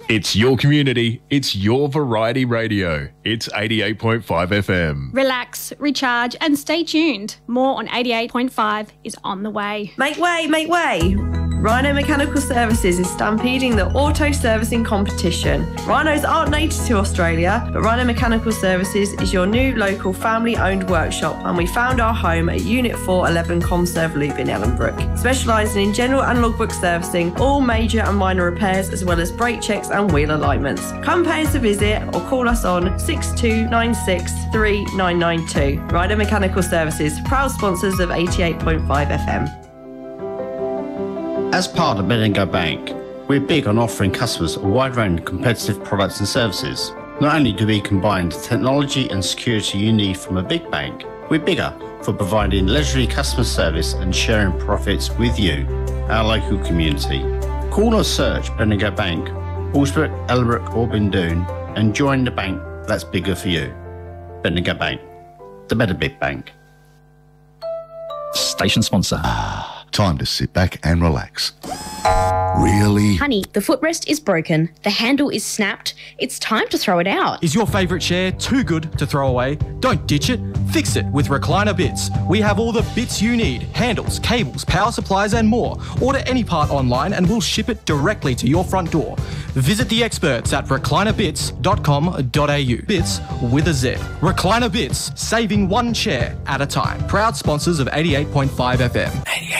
It's your community. It's your variety radio. It's 88.5 FM. Relax, recharge and stay tuned. More on 88.5 is on the way. Make way, make way. Rhino Mechanical Services is stampeding the auto servicing competition. Rhinos aren't native to Australia, but Rhino Mechanical Services is your new local family-owned workshop, and we found our home at Unit 411 Comserve Loop in Ellenbrook, specialising in general and logbook servicing, all major and minor repairs, as well as brake checks and wheel alignments. Come pay us a visit or call us on 6296 3992. Rhino Mechanical Services, proud sponsors of 88.5 FM. As part of Bendigo Bank, we're big on offering customers a wide range of competitive products and services. Not only do we combine the technology and security you need from a big bank, we're bigger for providing leisurely customer service and sharing profits with you, our local community. Call or search Bendigo Bank, Allsbrook, Ellenbrook or Bindoon, and join the bank that's bigger for you. Bendigo Bank, the better big bank. Station sponsor. Time to sit back and relax. Really? Honey, the footrest is broken, the handle is snapped, it's time to throw it out. Is your favourite chair too good to throw away? Don't ditch it, fix it with Recliner Bits. We have all the bits you need: handles, cables, power supplies and more. Order any part online and we'll ship it directly to your front door. Visit the experts at reclinerbits.com.au. Bits with a Z. Recliner Bits, saving one chair at a time. Proud sponsors of 88.5 FM.